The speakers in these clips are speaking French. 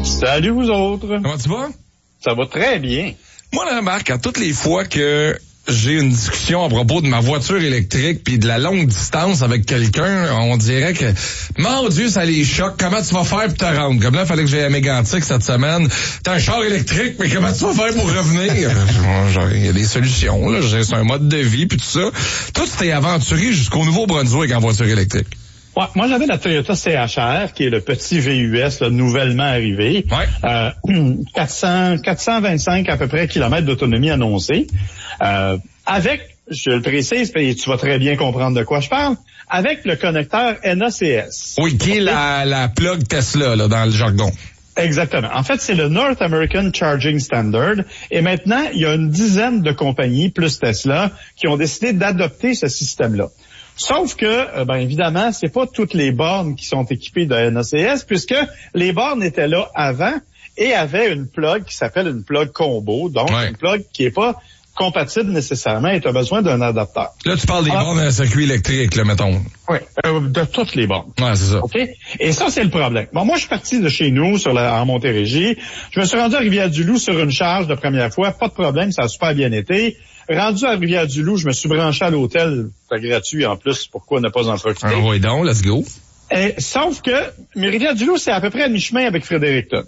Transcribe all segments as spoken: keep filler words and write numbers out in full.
Salut vous autres. Comment tu vas? Ça va très bien. Moi, là, Marc, à toutes les fois que j'ai une discussion à propos de ma voiture électrique puis de la longue distance avec quelqu'un, on dirait que, mon Dieu, ça les choque. Comment tu vas faire pour te rendre? Comme là, il fallait que j'aille à Mégantic cette semaine. T'as un char électrique, mais comment tu vas faire pour revenir? Il y a des solutions, là. C'est un mode de vie puis tout ça. Toi, tu t'es aventuré jusqu'au Nouveau-Brunswick en voiture électrique. Ouais, moi, j'avais la Toyota C H R, qui est le petit V U S là, nouvellement arrivé. Ouais. Euh, quatre cents, quatre cent vingt-cinq à peu près kilomètres d'autonomie annoncée. Euh, avec, je le précise, et tu vas très bien comprendre de quoi je parle, avec le connecteur N A C S. Oui, qui est la, la plug Tesla là, dans le jargon. Exactement. En fait, c'est le North American Charging Standard. Et maintenant, il y a une dizaine de compagnies, plus Tesla, qui ont décidé d'adopter ce système-là. Sauf que, euh, ben évidemment, c'est pas toutes les bornes qui sont équipées de N A C S, puisque les bornes étaient là avant et avaient une plug qui s'appelle une plug combo, donc ouais. une plug qui est pas compatible nécessairement et tu as besoin d'un adapteur. Là, tu parles des Alors, bornes à circuit électrique, là, mettons. Oui, euh, de toutes les bornes. Ouais, c'est ça. OK? Et ça, c'est le problème. Bon, moi, je suis parti de chez nous, sur la, en Montérégie. Je me suis rendu à Rivière-du-Loup sur une charge de première fois. Pas de problème, ça a super bien été. Rendu à Rivière-du-Loup, je me suis branché à l'hôtel. C'était gratuit en plus. Pourquoi ne pas en profiter? Ah oui, donc, let's go. Et, sauf que, mais Rivière-du-Loup, c'est à peu près à mi-chemin avec Fredericton.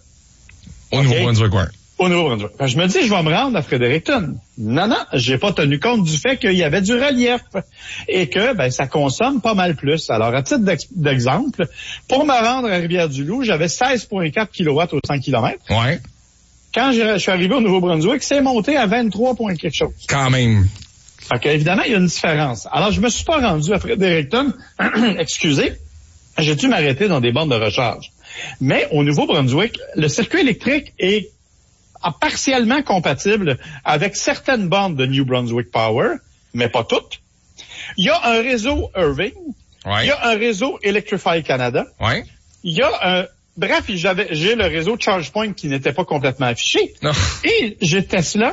Au Okay? Nouveau-Brunswick, ouais. Au Nouveau-Brunswick. Ben, je me dis, je vais me rendre à Fredericton. Non, non, j'ai pas tenu compte du fait qu'il y avait du relief et que ben ça consomme pas mal plus. Alors, à titre d'ex- d'exemple, pour me rendre à Rivière-du-Loup, j'avais seize virgule quatre kilowatts au cent kilomètres. Ouais. Quand je, je suis arrivé au Nouveau-Brunswick, c'est monté à vingt-trois points quelque chose. Quand même. Fait que, évidemment, il y a une différence. Alors, je me suis pas rendu à Fredericton, excusez, j'ai dû m'arrêter dans des bornes de recharge. Mais au Nouveau-Brunswick, le circuit électrique est partiellement compatible avec certaines bornes de New Brunswick Power, mais pas toutes. Il y a un réseau Irving, ouais. Il y a un réseau Electrify Canada, ouais. Il y a un... Bref, j'avais, j'ai le réseau ChargePoint qui n'était pas complètement affiché. Non. Et j'ai Tesla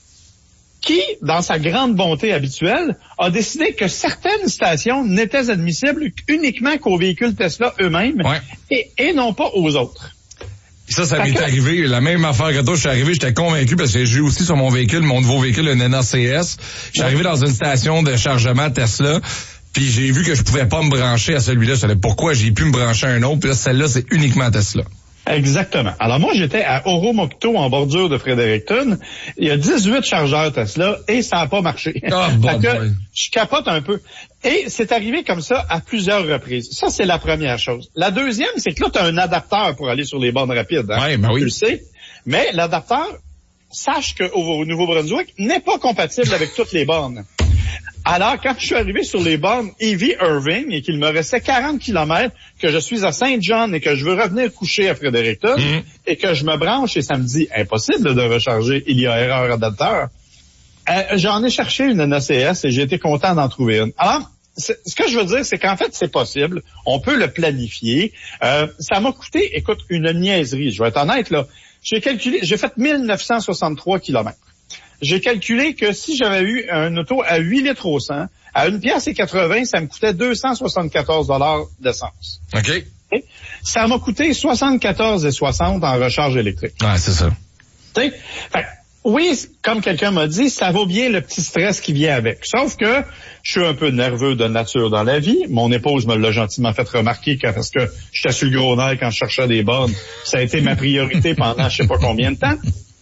qui, dans sa grande bonté habituelle, a décidé que certaines stations n'étaient admissibles uniquement qu'aux véhicules Tesla eux-mêmes ouais. et, et non pas aux autres. Ça, ça m'est arrivé. La même affaire que toi, je suis arrivé, j'étais convaincu parce que j'ai eu aussi sur mon véhicule, mon nouveau véhicule, un N A C S. Je suis arrivé dans une station de chargement Tesla, puis j'ai vu que je pouvais pas me brancher à celui-là. Je savais pourquoi j'ai pu me brancher à un autre, puis là, celle-là, c'est uniquement Tesla. Exactement. Alors moi, j'étais à Oromocto, en bordure de Fredericton. Il y a dix-huit chargeurs Tesla et ça n'a pas marché. Oh, bon que boy. Je capote un peu. Et c'est arrivé comme ça à plusieurs reprises. Ça, c'est la première chose. La deuxième, c'est que là, tu as un adapteur pour aller sur les bornes rapides. Hein? Ouais, ben oui. Tu le sais. Mais l'adapteur, sache qu'au Nouveau-Brunswick, n'est pas compatible avec toutes les bornes. Alors, quand je suis arrivé sur les bornes E V Irving et qu'il me restait quarante kilomètres, que je suis à Saint-John et que je veux revenir coucher à Fredericton, mmh. et que je me branche et ça me dit impossible de recharger, il y a erreur adapteur, euh, j'en ai cherché une N A C S et j'ai été content d'en trouver une. Alors, ce que je veux dire, c'est qu'en fait, c'est possible. On peut le planifier. Euh, ça m'a coûté, écoute, une niaiserie. Je vais être honnête, là. J'ai calculé, j'ai fait mille neuf cent soixante-trois kilomètres. J'ai calculé que si j'avais eu un auto à huit litres au cent, à une pièce et quatre-vingts, ça me coûtait deux cent soixante-quatorze dollars d'essence. OK. Et ça m'a coûté soixante-quatorze et soixante en recharge électrique. Ouais, c'est ça. Tu sais, fait, oui, comme quelqu'un m'a dit, ça vaut bien le petit stress qui vient avec. Sauf que je suis un peu nerveux de nature dans la vie. Mon épouse me l'a gentiment fait remarquer parce que j'étais sur le gros nerf quand je cherchais des bornes. Ça a été ma priorité pendant je sais pas combien de temps.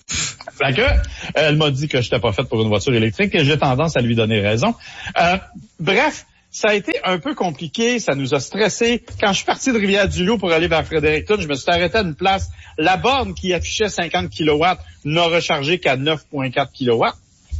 Fait que, elle m'a dit que je n'étais pas faite pour une voiture électrique et j'ai tendance à lui donner raison. Euh, bref, ça a été un peu compliqué, ça nous a stressé. Quand je suis parti de Rivière-du-Loup pour aller vers Fredericton, je me suis arrêté à une place. La borne qui affichait cinquante kilowatts n'a rechargé qu'à neuf virgule quatre kilowatts.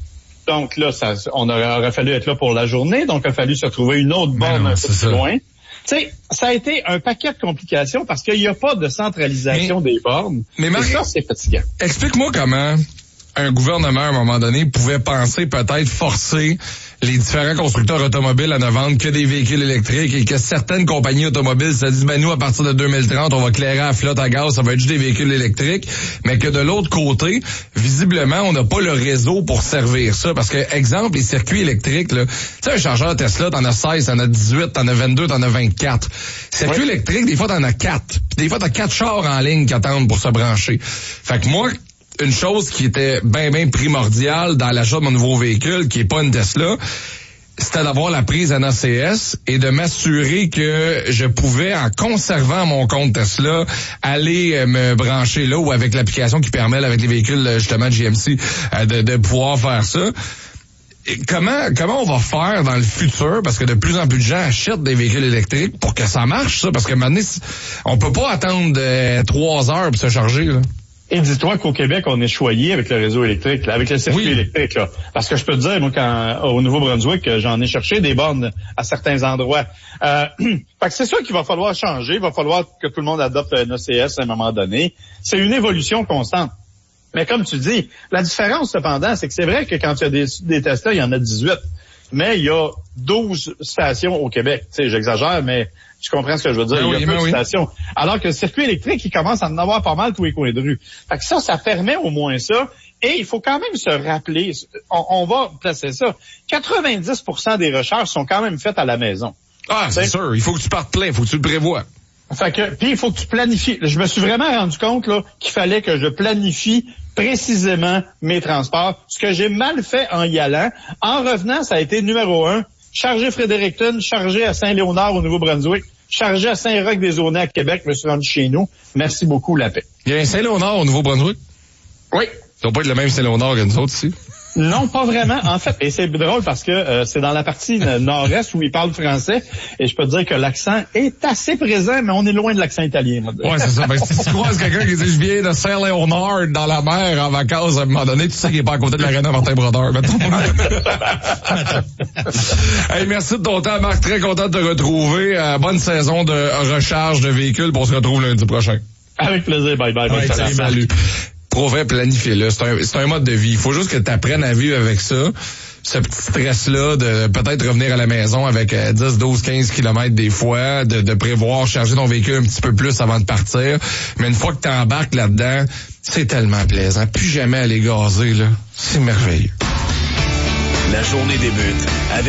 Donc là, ça, on aurait, aurait fallu être là pour la journée, donc il a fallu se trouver une autre borne non, un peu plus ça. loin. Tu sais, ça a été un paquet de complications parce qu'il n'y a pas de centralisation mais, des bornes. Mais Marc, ça, c'est fatigant. Explique-moi comment un gouvernement, à un moment donné, pouvait penser peut-être forcer les différents constructeurs automobiles à ne vendre que des véhicules électriques et que certaines compagnies automobiles se disent, ben nous, à partir de deux mille trente, on va clairer la flotte à gaz, ça va être juste des véhicules électriques, mais que de l'autre côté, visiblement, on n'a pas le réseau pour servir ça. Parce que, exemple, les circuits électriques, là, tu sais, un chargeur Tesla, t'en as seize, t'en as dix-huit, t'en as vingt-deux, t'en as vingt-quatre. Circuit oui. électrique, des fois, t'en as quatre. Puis des fois, t'as quatre chars en ligne qui attendent pour se brancher. Fait que moi, une chose qui était bien, bien primordiale dans l'achat de mon nouveau véhicule, qui est pas une Tesla, c'était d'avoir la prise N A C S et de m'assurer que je pouvais, en conservant mon compte Tesla, aller me brancher là ou avec l'application qui permet, avec les véhicules, justement, de G M C, de, de pouvoir faire ça. Et comment comment on va faire dans le futur, parce que de plus en plus de gens achètent des véhicules électriques pour que ça marche, ça, parce que maintenant, on peut pas attendre euh, trois heures pour se charger, là. Et dis-toi qu'au Québec, on est choyé avec le réseau électrique, là, avec le circuit oui. électrique. Là. Parce que je peux te dire, moi, quand au Nouveau-Brunswick, j'en ai cherché des bornes à certains endroits. Euh, fait que c'est sûr qu'il va falloir changer, il va falloir que tout le monde adopte le N A C S à un moment donné. C'est une évolution constante. Mais comme tu dis, la différence, cependant, c'est que c'est vrai que quand tu as des, des Tesla, il y en a dix-huit. Mais il y a douze stations au Québec. Tu sais, j'exagère, mais tu comprends ce que je veux dire. Ben il y a oui, peu ben de oui. stations. Alors que le circuit électrique, il commence à en avoir pas mal tous les coins de rue. Fait que ça, ça permet au moins ça. Et il faut quand même se rappeler, on, on va placer ça, quatre-vingt-dix pour cent des recherches sont quand même faites à la maison. Ah, c'est sûr. Il faut que tu partes plein, il faut que tu le prévois. Fait que, puis il faut que tu planifies. Je me suis vraiment rendu compte là qu'il fallait que je planifie précisément mes transports. Ce que j'ai mal fait en y allant. En revenant, ça a été numéro un, chargé Fredericton, chargé à Saint-Léonard au Nouveau-Brunswick, chargé à Saint-Roch-des-Aulnay à Québec, je me suis rendu chez nous. Merci beaucoup, la paix. Il y a un Saint-Léonard au Nouveau-Brunswick? Oui. Ça doit pas être le même Saint-Léonard que nous autres ici. Non, pas vraiment. En fait, et c'est drôle parce que euh, c'est dans la partie nord-est où ils parlent français. Et je peux te dire que l'accent est assez présent, mais on est loin de l'accent italien. Ouais, c'est ça. Ben, si tu croises quelqu'un qui dit je viens de Saint-Léonard dans la mer en vacances, à un moment donné, tu sais qu'il est pas à côté de l'aréna Martin Brodeur. Hey, merci de ton temps, Marc. Très content de te retrouver. Euh, bonne saison de recharge de véhicules. On se retrouve lundi prochain. Avec plaisir. Bye bye. Ouais, salut. salut. Pour vrai, planifier-le. C'est un, c'est un mode de vie. Il faut juste que tu apprennes à vivre avec ça. Ce petit stress-là de peut-être revenir à la maison avec euh, dix, douze, quinze kilomètres des fois, de, de prévoir charger ton véhicule un petit peu plus avant de partir. Mais une fois que tu embarques là-dedans, c'est tellement plaisant. Plus jamais aller gazer, là. C'est merveilleux. La journée débute avec